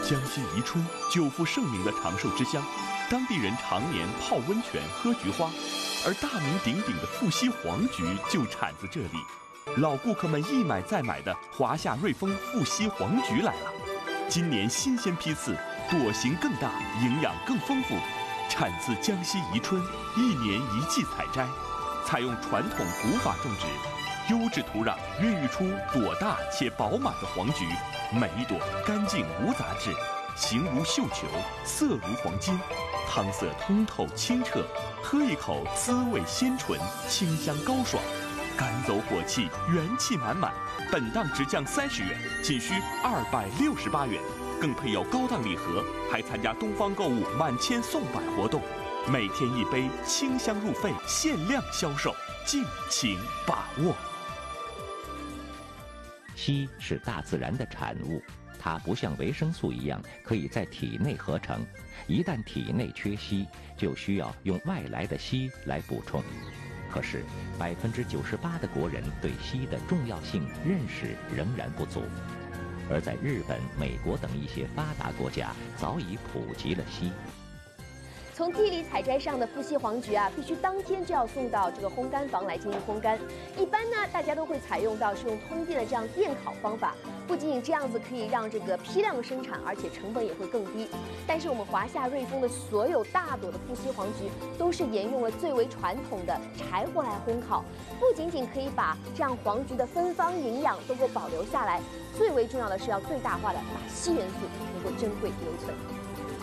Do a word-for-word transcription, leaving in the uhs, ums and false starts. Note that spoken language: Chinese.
江西宜春，久负盛名的长寿之乡，当地人常年泡温泉、喝菊花，而大名鼎鼎的富硒黄菊就产自这里。老顾客们一买再买的华夏瑞丰富硒黄菊来了，今年新鲜批次，朵形更大，营养更丰富，产自江西宜春，一年一季采摘，采用传统古法种植，优质土壤孕育出朵大且饱满的黄菊，每一朵干净无杂质，形如绣球，色如黄金，汤色通透清澈，喝一口滋味鲜醇，清香高爽，赶走火气，元气满满。本档直降三十元，仅需二百六十八元，更配有高档礼盒，还参加东方购物满千送百活动，每天一杯，清香入肺，限量销售，敬请把握。 硒是大自然的产物，它不像维生素一样可以在体内合成，一旦体内缺硒，就需要用外来的硒来补充。可是百分之九十八的国人对硒的重要性认识仍然不足，而在日本、美国等一些发达国家早已普及了硒。 从地里采摘上的富硒黄菊啊，必须当天就要送到这个烘干房来进行烘干。一般呢，大家都会采用到是用通电的这样电烤方法，不仅仅这样子可以让这个批量生产，而且成本也会更低。但是我们华夏瑞丰的所有大朵的富硒黄菊，都是沿用了最为传统的柴火来烘烤，不仅仅可以把这样黄菊的芬芳营养都够保留下来，最为重要的是要最大化的把硒元素能够珍贵留存。